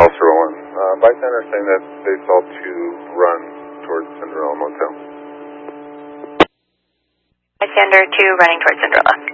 Also rolling. Bystander saying that they saw two run towards Cinderella Motel. Bystander 2 running towards Cinderella.